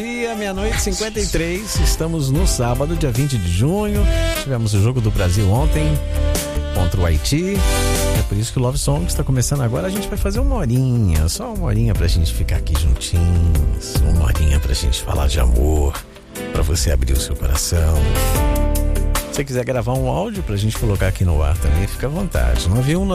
Dia, meia-noite 53, estamos no sábado, dia 20 de junho. Tivemos o jogo do Brasil ontem contra o Haiti. É por isso que o Love Song está começando agora. A gente vai fazer uma horinha, só uma horinha pra gente ficar aqui juntinhos. Uma horinha pra gente falar de amor, pra você abrir o seu coração. Se você quiser gravar um áudio pra gente colocar aqui no ar também, fica à vontade.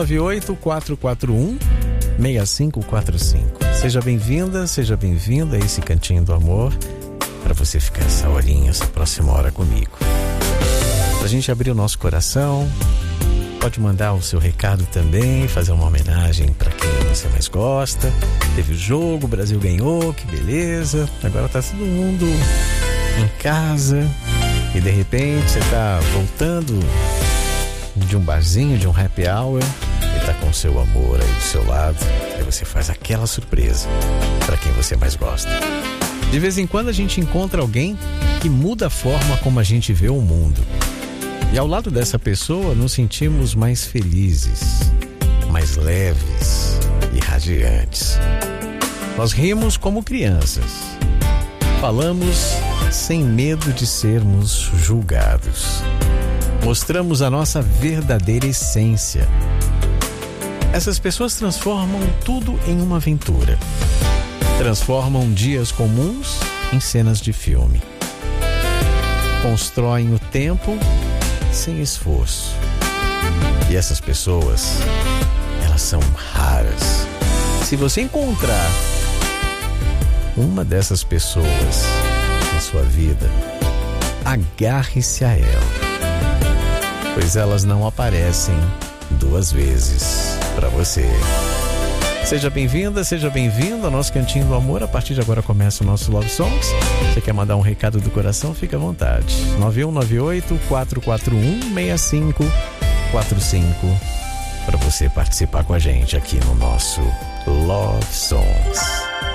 9198-441-6545. Seja bem-vinda, seja bem-vindo a esse cantinho do amor, para você ficar essa horinha, essa próxima hora comigo. Pra gente abrir o nosso coração, pode mandar o seu recado também, fazer uma homenagem para quem você mais gosta. Teve o jogo, o Brasil ganhou, que beleza. Agora tá todo mundo em casa e de repente você tá voltando de um barzinho, de um happy hour, e tá com o seu amor aí do seu lado. Aí você faz aquela surpresa para quem você mais gosta. De vez em quando a gente encontra alguém que muda a forma como a gente vê o mundo. E ao lado dessa pessoa nos sentimos mais felizes, mais leves e radiantes. Nós rimos como crianças. Falamos sem medo de sermos julgados. Mostramos a nossa verdadeira essência. Essas pessoas transformam tudo em uma aventura. Transformam dias comuns em cenas de filme. Constroem o tempo sem esforço. E essas pessoas, elas são raras. Se você encontrar uma dessas pessoas na sua vida, agarre-se a ela, pois elas não aparecem duas vezes para você. Seja bem-vinda, seja bem-vindo ao nosso Cantinho do Amor. A partir de agora começa o nosso Love Songs. Você quer mandar um recado do coração? Fica à vontade. 9198-441-6545 para você participar com a gente aqui no nosso Love Songs.